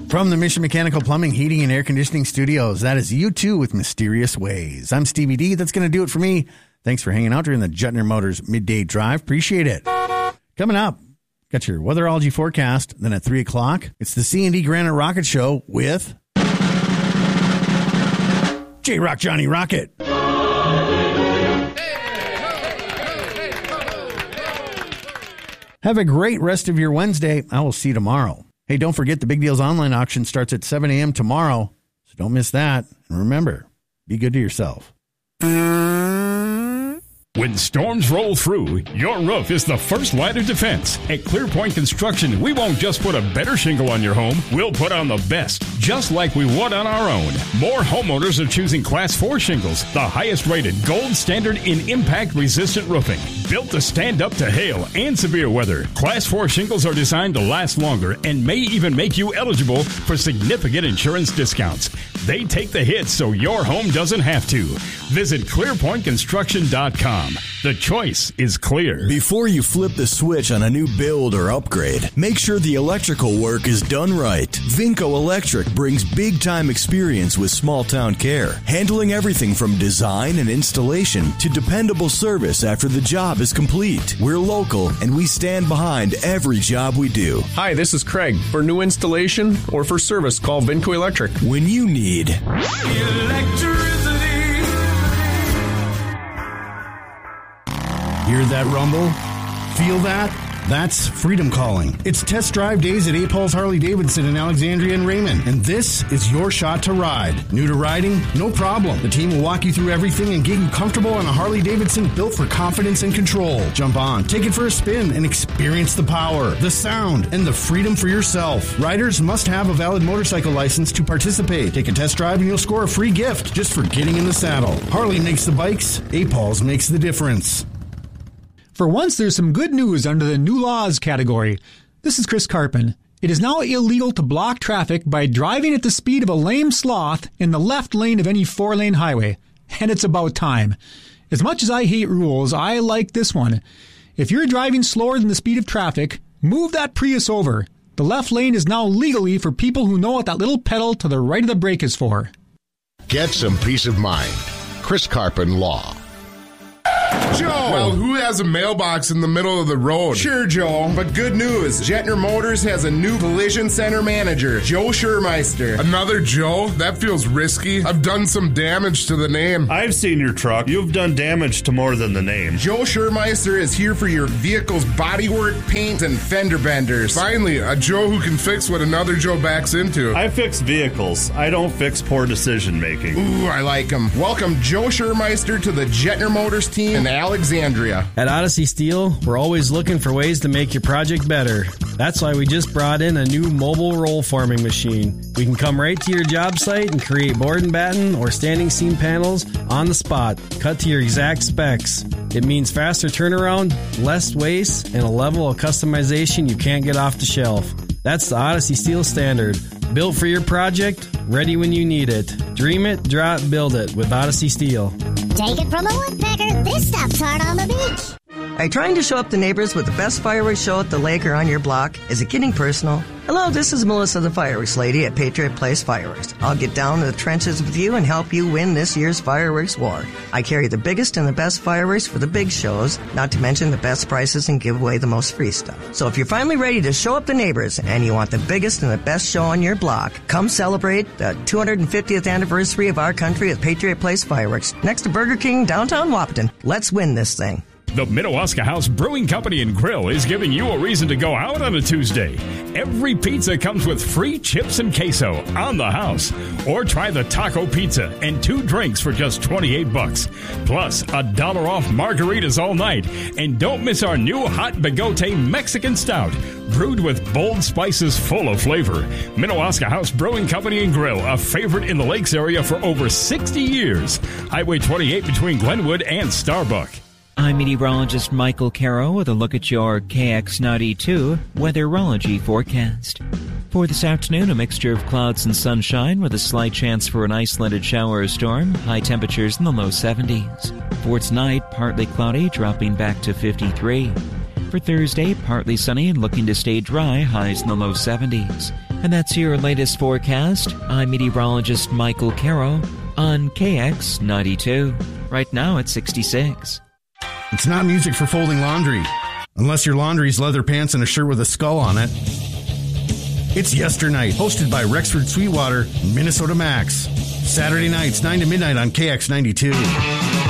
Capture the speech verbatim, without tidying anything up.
From the Mission Mechanical Plumbing, Heating, and Air Conditioning Studios, that is U two with Mysterious Ways. I'm Stevie D. That's going to do it for me. Thanks for hanging out during the Jettner Motors Midday Drive. Appreciate it. Coming up, got your weatherology forecast. Then at three o'clock, it's the C and D Granite Rocket Show with J-Rock Johnny Rocket. Have a great rest of your Wednesday. I will see you tomorrow. Hey, don't forget the Big Deals Online auction starts at seven a.m. tomorrow, so don't miss that. And remember, be good to yourself. When storms roll through, your roof is the first line of defense. At ClearPoint Construction, we won't just put a better shingle on your home, we'll put on the best, just like we would on our own. More homeowners are choosing Class four shingles, the highest rated gold standard in impact-resistant roofing. Built to stand up to hail and severe weather, Class four shingles are designed to last longer and may even make you eligible for significant insurance discounts. They take the hits so your home doesn't have to. Visit clear point construction dot com. The choice is clear. Before you flip the switch on a new build or upgrade, make sure the electrical work is done right. Vinco Electric brings big-time experience with small-town care, handling everything from design and installation to dependable service after the job is complete. We're local, and we stand behind every job we do. Hi, this is Craig. For new installation or for service, call Vinco Electric. When you need electricity. Hear that rumble? Feel that? That's Freedom Calling. It's test drive days at A. Paul's Harley-Davidson in Alexandria and Raymond. And this is your shot to ride. New to riding? No problem. The team will walk you through everything and get you comfortable on a Harley-Davidson built for confidence and control. Jump on, take it for a spin, and experience the power, the sound, and the freedom for yourself. Riders must have a valid motorcycle license to participate. Take a test drive and you'll score a free gift just for getting in the saddle. Harley makes the bikes. A. Paul's makes the difference. For once, there's some good news under the new laws category. This is Chris Carpin. It is now illegal to block traffic by driving at the speed of a lame sloth in the left lane of any four-lane highway. And it's about time. As much as I hate rules, I like this one. If you're driving slower than the speed of traffic, move that Prius over. The left lane is now legally for people who know what that little pedal to the right of the brake is for. Get some peace of mind. Chris Carpin Law. Joe! Well, who has a mailbox in the middle of the road? Sure, Joe. But good news. Jettner Motors has a new collision center manager, Joe Schurmeister. Another Joe? That feels risky. I've done some damage to the name. I've seen your truck. You've done damage to more than the name. Joe Schurmeister is here for your vehicle's bodywork, paint, and fender benders. Finally, a Joe who can fix what another Joe backs into. I fix vehicles. I don't fix poor decision making. Ooh, I like him. Welcome Joe Schurmeister to the Jettner Motors team in Alexandria. At Odyssey Steel, we're always looking for ways to make your project better. That's why we just brought in a new mobile roll forming machine. We can come right to your job site and create board and batten or standing seam panels on the spot, cut to your exact specs. It means faster turnaround, less waste, and a level of customization you can't get off the shelf. That's the Odyssey Steel standard. Built for your project, ready when you need it. Dream it, draw it, build it with Odyssey Steel. Take it from a woodpecker, this stuff's hard on the beach. Are you trying to show up to neighbors with the best fireworks show at the lake or on your block? Is it getting personal? Hello, this is Melissa the Fireworks Lady at Patriot Place Fireworks. I'll get down to the trenches with you and help you win this year's fireworks war. I carry the biggest and the best fireworks for the big shows, not to mention the best prices and give away the most free stuff. So if you're finally ready to show up to neighbors and you want the biggest and the best show on your block, come celebrate the two hundred fiftieth anniversary of our country at Patriot Place Fireworks, next to Burger King, downtown Wahpeton. Let's win this thing. The Minnewaska House Brewing Company and Grill is giving you a reason to go out on a Tuesday. Every pizza comes with free chips and queso on the house. Or try the taco pizza and two drinks for just twenty-eight bucks. Plus, a dollar off margaritas all night. And don't miss our new Hot Bigote Mexican Stout, brewed with bold spices full of flavor. Minnewaska House Brewing Company and Grill, a favorite in the Lakes area for over sixty years. Highway twenty-eight between Glenwood and Starbuck. I'm meteorologist Michael Caro with a look at your K X ninety-two weatherology forecast. For this afternoon, a mixture of clouds and sunshine with a slight chance for an isolated shower or storm, high temperatures in the low seventies. For tonight, partly cloudy, dropping back to fifty-three. For Thursday, partly sunny and looking to stay dry, highs in the low seventies. And that's your latest forecast. I'm meteorologist Michael Caro on K X ninety-two. Right now it's sixty-six. It's not music for folding laundry, unless your laundry's leather pants and a shirt with a skull on it. It's Yesternight, hosted by Rexford Sweetwater and Minnesota Max. Saturday nights, nine to midnight on K X ninety-two.